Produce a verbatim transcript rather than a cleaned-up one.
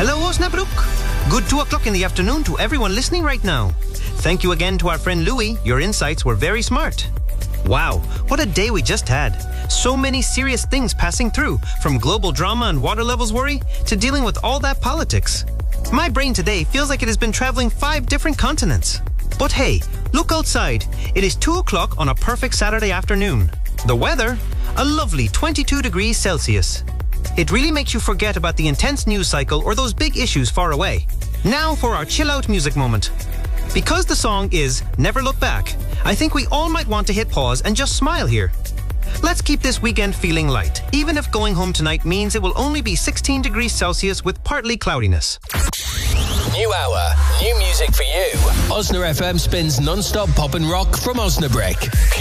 Hello, Osnabrück. Good two o'clock in the afternoon to everyone listening right now. Thank you again to our friend Louis. Your insights were very smart. Wow, what a day we just had. So many serious things passing through, from global drama and water levels worry to dealing with all that politics. My brain today feels like it has been traveling five different continents. But hey, look outside. It is two o'clock on a perfect Saturday afternoon. The weather? A lovely twenty-two degrees Celsius. It really makes you forget about the intense news cycle or those big issues far away. Now for our chill-out music moment. Because the song is Never Look Back, I think we all might want to hit pause and just smile here. Let's keep this weekend feeling light, even if going home tonight means it will only be sixteen degrees Celsius with partly cloudiness. New hour, new music for you. Osna F M spins non-stop pop and rock from Osnabrück.